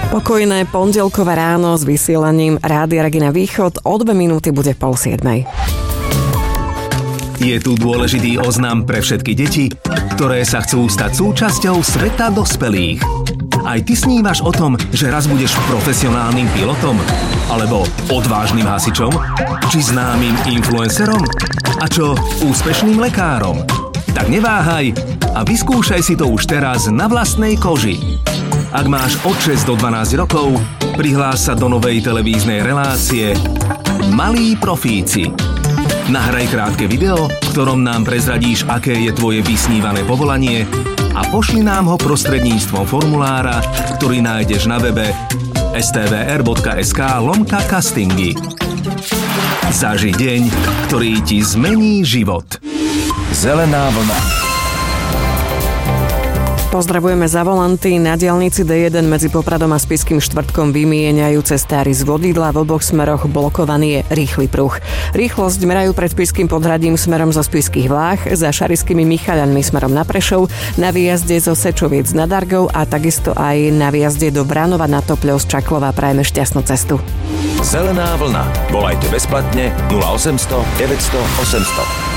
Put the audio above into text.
Pokojné pondelkové ráno s vysielaním Rádia Regina Východ. O 2 minúty bude 6:30. Je tu dôležitý oznam pre všetky deti, ktoré sa chcú stať súčasťou sveta dospelých. Aj ty snívaš o tom, že raz budeš profesionálnym pilotom? Alebo odvážnym hasičom? Či známym influencerom? A čo úspešným lekárom? Tak neváhaj a vyskúšaj si to už teraz na vlastnej koži. Ak máš od 6 do 12 rokov, prihlás sa do novej televíznej relácie Malí profíci. Nahraj krátke video, v ktorom nám prezradíš, aké je tvoje vysnívané povolanie a pošli nám ho prostredníctvom formulára, ktorý nájdeš na webe stvr.sk/castingy. Zaži deň, ktorý ti zmení život. Zelená vlna. Pozdravujeme za volanty. Na diaľnici D1 medzi Popradom a Spišským Štvrtkom vymieňajú cestári z vodidla. V oboch smeroch blokovaný je rýchly pruh. Rýchlosť merajú pred Spišským Podhradím smerom zo Spišských Vlách, za Šarišskými Michaľanmi smerom na Prešov, na výjazde zo Sečoviec nad Dargou a takisto aj na výjazde do Bránova na Topľov z Čaklova. Prajeme šťastnú cestu. Zelená vlna. Volajte bezplatne 0800 900 800.